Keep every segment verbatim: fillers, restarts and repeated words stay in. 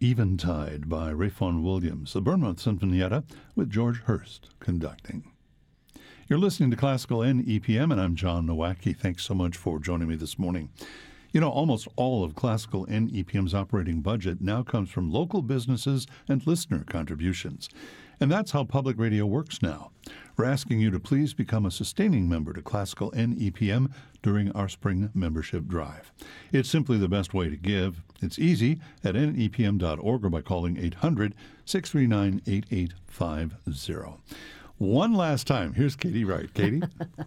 Eventide by Ralph Vaughan Williams, the Bournemouth Sinfonietta with George Hurst conducting. You're listening to Classical N E P M, and I'm John Nowacki. Thanks so much for joining me this morning. You know, almost all of Classical N E P M's operating budget now comes from local businesses and listener contributions. And that's how public radio works now. We're asking you to please become a sustaining member to Classical N E P M during our spring membership drive. It's simply the best way to give. It's easy at N E P M dot org or by calling eight hundred, six three nine, eight eight five zero. One last time. Here's Katie Wright. Katie?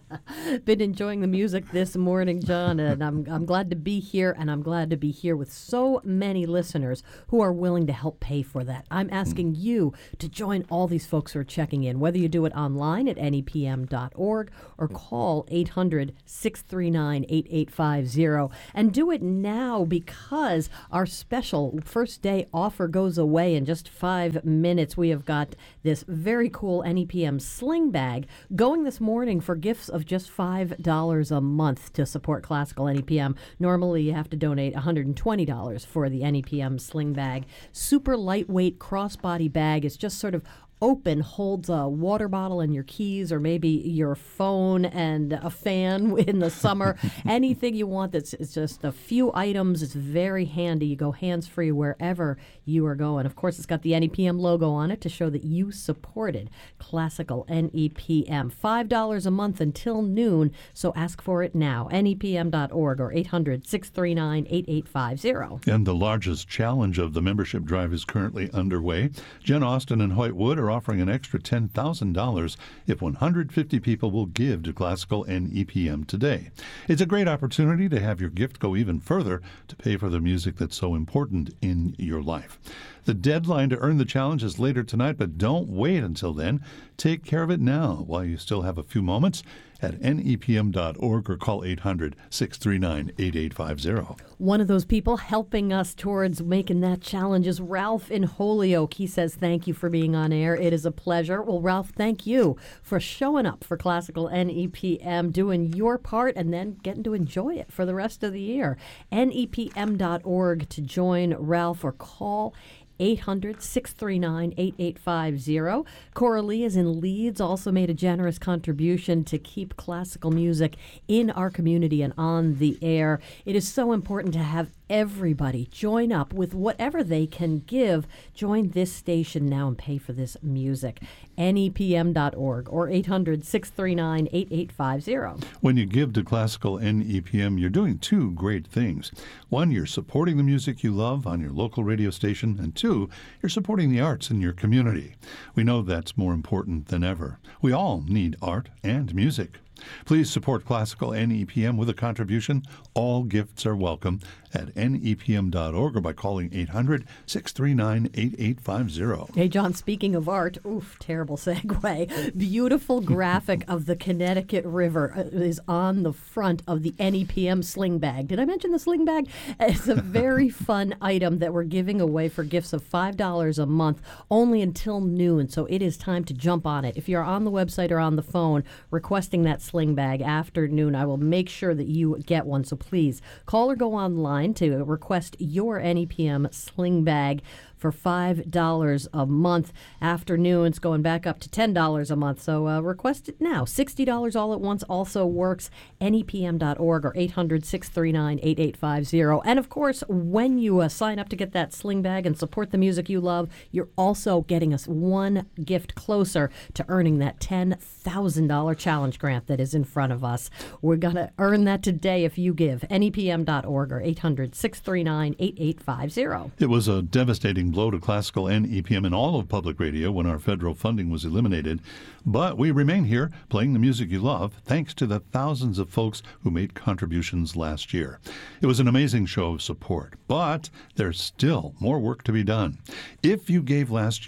Been enjoying the music this morning, John, and I'm I'm glad to be here, and I'm glad to be here with so many listeners who are willing to help pay for that. I'm asking mm. you to join all these folks who are checking in, whether you do it online at N E P M dot org or call eight hundred, six three nine, eight eight five zero. And do it now because our special first day offer goes away in just five minutes. We have got this very cool N E P M sling bag going this morning for gifts of just five dollars a month to support Classical N E P M. Normally you have to donate one hundred twenty dollars for the N E P M sling bag. Super lightweight crossbody bag. It's just sort of open, holds a water bottle and your keys, or maybe your phone and a fan in the summer. Anything you want that's it's just a few items. It's very handy. You go hands-free wherever you are going. Of course, it's got the N E P M logo on it to show that you supported Classical N E P M. five dollars a month until noon, so ask for it now. N E P M dot org or eight hundred, six three nine, eight eight five zero. And the largest challenge of the membership drive is currently underway. Jen Austen and Hoyt Wood are offering an extra ten thousand dollars if one hundred fifty people will give to Classical N E P M today. It's a great opportunity to have your gift go even further to pay for the music that's so important in your life. The deadline to earn the challenge is later tonight, but don't wait until then. Take care of it now while you still have a few moments at N E P M dot org or call eight hundred, six three nine, eight eight five zero. One of those people helping us towards making that challenge is Ralph in Holyoke. He says, thank you for being on air. It is a pleasure. Well, Ralph, thank you for showing up for Classical N E P M, doing your part, and then getting to enjoy it for the rest of the year. N E P M dot org to join Ralph or call eight hundred, six three nine, eight eight five zero. Coralie is in Leeds, also made a generous contribution to keep classical music in our community and on the air. It is so important to have everybody join up with whatever they can give. Join this station now and pay for this music. N E P M dot org or eight hundred, six three nine, eight eight five zero. When you give to Classical N E P M, you're doing two great things. One, you're supporting the music you love on your local radio station, and two, you're supporting the arts in your community. We know that's more important than ever. We all need art and music. Please support Classical N E P M with a contribution. All gifts are welcome at N E P M dot org or by calling eight hundred, six three nine, eight eight five zero. Hey, John, speaking of art, oof, terrible segue. Beautiful graphic of the Connecticut River is on the front of the N E P M sling bag. Did I mention the sling bag? It's a very fun item that we're giving away for gifts of five dollars a month, only until noon, so it is time to jump on it. If you're on the website or on the phone requesting that sling bag after noon, I will make sure that you get one. So please call or go online to request your N E P M sling bag for five dollars a month. Afternoon, it's going back up to ten dollars a month. So uh, request it now. sixty dollars all at once also works. N E P M dot org or eight hundred, six three nine, eight eight five zero. And of course, when you uh, sign up to get that sling bag and support the music you love, you're also getting us one gift closer to earning that ten thousand dollars challenge grant that is in front of us. We're going to earn that today if you give. N E P M dot org or eight hundred, six three nine, eight eight five zero. It was a devastating blow to Classical N E P M and all of public radio when our federal funding was eliminated. But we remain here playing the music you love thanks to the thousands of folks who made contributions last year. It was an amazing show of support, but there's still more work to be done. If you gave last year,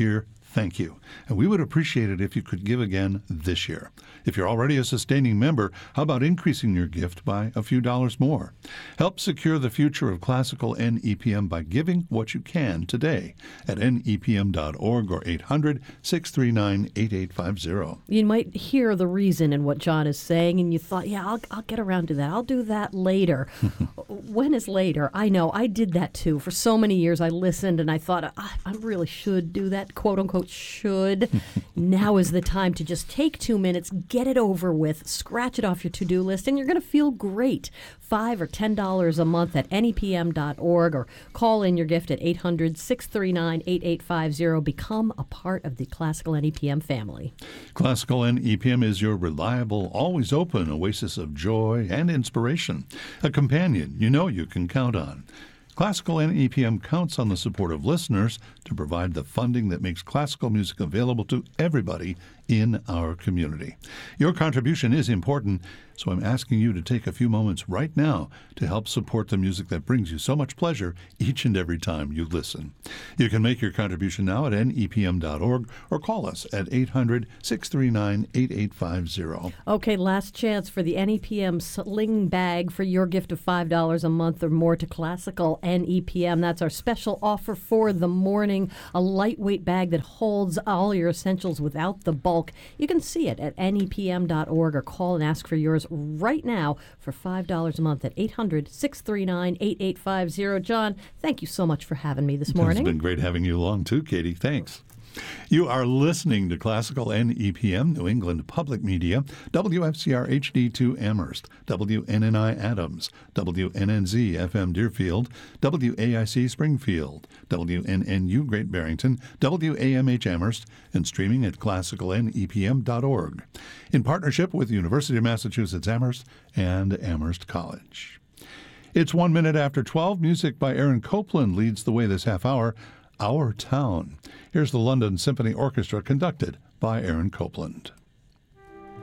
thank you. And we would appreciate it if you could give again this year. If you're already a sustaining member, how about increasing your gift by a few dollars more? Help secure the future of classical N E P M by giving what you can today at N E P M dot org or eight hundred, six three nine, eight eight five zero. You might hear the reason in what John is saying, and you thought, yeah, I'll, I'll get around to that. I'll do that later. When is later? I know. I did that too. For so many years, I listened, and I thought, I, I really should do that, quote-unquote should. Now is the time to just take two minutes, get it over with, scratch it off your to-do list, and you're going to feel great. Five or ten dollars a month at N E P M dot org, or call in your gift at eight hundred, six three nine, eight eight five zero. Become a part of the Classical N E P M family. Classical N E P M is your reliable, always open oasis of joy and inspiration, a companion you know you can count on. Classical N E P M counts on the support of listeners to provide the funding that makes classical music available to everybody in our community. Your contribution is important, so I'm asking you to take a few moments right now to help support the music that brings you so much pleasure each and every time you listen. You can make your contribution now at N E P M dot org or call us at eight hundred, six three nine, eight eight five zero. Okay, last chance for the N E P M Sling Bag for your gift of five dollars a month or more to Classical N E P M. That's our special offer for the morning, a lightweight bag that holds all your essentials without the bulk. You can see it at N E P M dot org or call and ask for yours right now for five dollars a month at eight hundred, six three nine, eight eight five zero. John, thank you so much for having me this morning. It's been great having you along too, Katie. Thanks. You are listening to Classical N E P M, New England Public Media, W F C R H D two Amherst, W N N I Adams, W N N Z F M Deerfield, W A I C Springfield, W N N U Great Barrington, W A M H Amherst, and streaming at classical N E P M dot org, in partnership with the University of Massachusetts Amherst and Amherst College. It's one minute after twelve. Music by Aaron Copland leads the way this half hour. Our Town. Here's the London Symphony Orchestra conducted by Aaron Copland.